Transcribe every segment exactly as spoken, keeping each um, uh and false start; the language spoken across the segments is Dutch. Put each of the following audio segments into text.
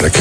eigenlijk.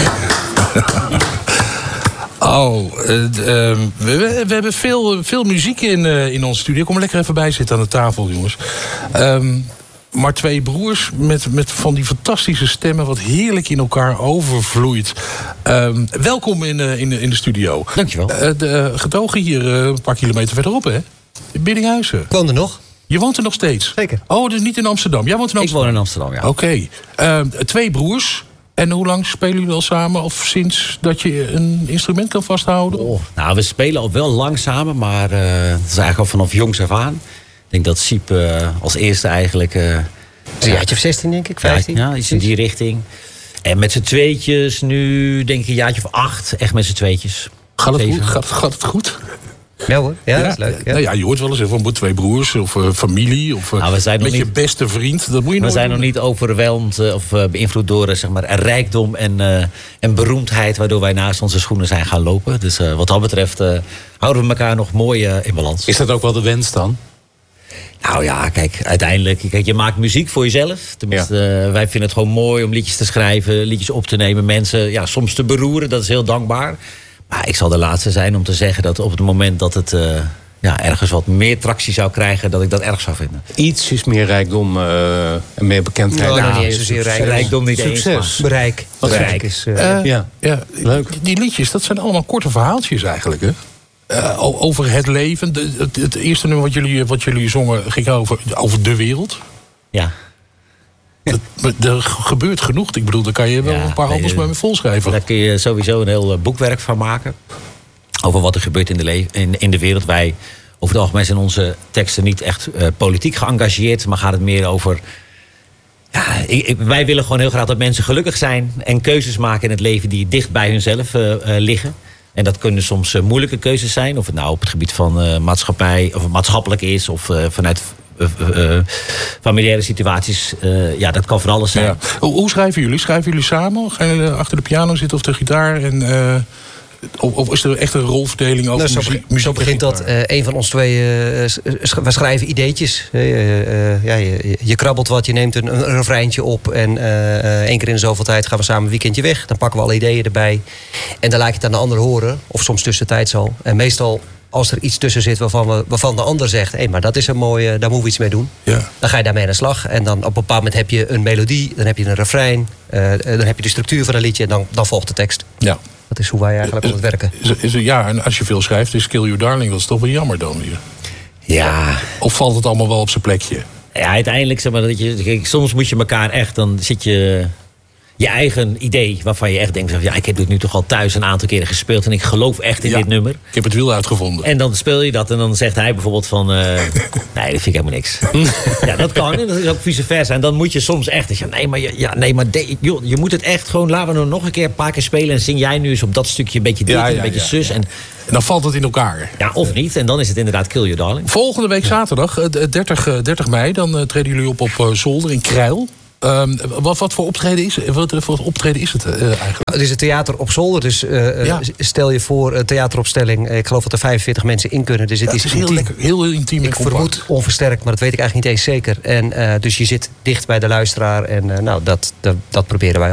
Oh, uh, uh, we, we hebben veel, veel muziek in, uh, in onze studio. Kom maar lekker even bij zitten aan de tafel, jongens. Um, maar twee broers met, met van die fantastische stemmen... wat heerlijk in elkaar overvloeit. Um, welkom in, uh, in, in de studio. Dankjewel. Uh, de uh, getogen hier uh, een paar kilometer verderop, hè? In Biddinghuizen. Ik woon er nog. Je woont er nog steeds? Zeker. Oh, dus niet in Amsterdam. Jij woont in Amsterdam? Ik woon in Amsterdam, ja. Oké. Okay. Uh, twee broers... En hoe lang spelen jullie al samen? Of sinds dat je een instrument kan vasthouden? Oh, nou, we spelen al wel lang samen, maar uh, het is eigenlijk al vanaf jongs af aan. Ik denk dat Siep uh, als eerste eigenlijk... Uh, een jaartje of zestien, denk ik, vijftien. Ja, ja, iets in die richting. En met z'n tweetjes nu, denk ik, een jaartje of acht. Echt met z'n tweetjes. Gaat het goed? Gaat, gaat het goed? Ja hoor, ja, ja, dat is leuk. Ja. Nou ja, je hoort wel eens van twee broers of uh, familie of uh, nou, we zijn met nog je niet, beste vriend. Dat moet je we zijn doen. nog niet overweldigd uh, of uh, beïnvloed door uh, zeg maar, een rijkdom en, uh, en beroemdheid... waardoor wij naast onze schoenen zijn gaan lopen. Dus uh, wat dat betreft uh, houden we elkaar nog mooi uh, in balans. Is dat ook wel de wens dan? Nou ja, kijk, uiteindelijk, kijk, je maakt muziek voor jezelf. Tenminste, ja. uh, wij vinden het gewoon mooi om liedjes te schrijven, liedjes op te nemen, mensen ja, soms te beroeren, dat is heel dankbaar. Maar ik zal de laatste zijn om te zeggen dat op het moment dat het uh, ja, ergens wat meer tractie zou krijgen, dat ik dat erg zou vinden. Ietsjes meer rijkdom uh, en meer bekendheid. Nou, nou, niet eens zozeer rijkdom. rijkdom niet Succes. eens, maar Bereik. Bereik. is... Uh, Uh, ja. ja, Leuk. Die liedjes, dat zijn allemaal korte verhaaltjes eigenlijk, hè? Uh, over het leven. De, het, het eerste nummer wat jullie, wat jullie zongen ging over, over de wereld. Ja. Dat, er gebeurt genoeg. Ik bedoel, daar kan je wel Ja, een paar nee, handels mee volschrijven. Daar kun je sowieso een heel boekwerk van maken. Over wat er gebeurt in de, le- in, in de wereld. Wij, over het algemeen zijn onze teksten niet echt uh, politiek geëngageerd. Maar gaat het meer over... Ja, ik, ik, wij willen gewoon heel graag dat mensen gelukkig zijn. En keuzes maken in het leven die dicht bij hunzelf uh, uh, liggen. En dat kunnen soms uh, moeilijke keuzes zijn. Of het nou op het gebied van uh, maatschappij of maatschappelijk is. Of uh, vanuit uh, uh, familiaire situaties. Uh, ja, dat kan van alles zijn. Ja. Hoe, hoe schrijven jullie? Schrijven jullie samen? Gaan jullie achter de piano zitten of de gitaar? En, uh, of, of is er echt een rolverdeling over nou, zo, muziek? be- muziek zo begint dat. Uh, een van ons twee, uh, sch- we schrijven ideetjes. Uh, uh, ja, je, je krabbelt wat, je neemt een, een refreintje op. En uh, één keer in de zoveel tijd gaan we samen een weekendje weg. Dan pakken we alle ideeën erbij. En dan laat je het aan de ander horen. Of soms tussentijds al. En meestal... als er iets tussen zit waarvan, we, waarvan de ander zegt... hé, hey, maar dat is een mooie, daar moeten we iets mee doen. Ja. Dan ga je daarmee aan de slag. En dan op een bepaald moment heb je een melodie, dan heb je een refrein... Uh, dan heb je de structuur van een liedje en dan, dan volgt de tekst. Ja. Dat is hoe wij eigenlijk aan het werken. Is, is, ja, en als je veel schrijft, is Kill Your Darling... dat is toch wel jammer dan weer. Ja. Of valt het allemaal wel op zijn plekje? Ja, uiteindelijk, zeg maar, dat je, kijk, soms moet je elkaar echt... dan zit je... je eigen idee, waarvan je echt denkt... ja, ik heb dit nu toch al thuis een aantal keren gespeeld... en ik geloof echt in Ja, dit nummer. Ik heb het wiel uitgevonden. En dan speel je dat en dan zegt hij bijvoorbeeld van... Uh, nee, dat vind ik helemaal niks. Ja, dat kan en dat is ook vice versa. En dan moet je soms echt... Ja, nee, maar, ja, nee, maar de, joh, je moet het echt gewoon... laten we nou nog een keer een paar keer spelen... en zing jij nu eens op dat stukje een beetje dit Ja, en ja, een beetje ja, zus. ja. En, En dan valt het in elkaar. ja, of niet. En dan is het inderdaad Kill Your Darling. Volgende week zaterdag, uh, dertig, uh, dertig mei... dan uh, treden jullie op op uh, Zolder in Krijl. Um, wat, wat voor optreden is, wat voor optreden is het uh, eigenlijk? Het is een theater op zolder, dus uh, Ja. stel je voor een theateropstelling. Ik geloof dat er vijfenveertig mensen in kunnen. Dus het Ja, is, het is heel intiem. lekker, heel intiem en Ik compact. vermoed onversterkt, maar dat weet ik eigenlijk niet eens zeker. En, uh, dus je zit dicht bij de luisteraar en uh, nou, dat, dat, dat proberen wij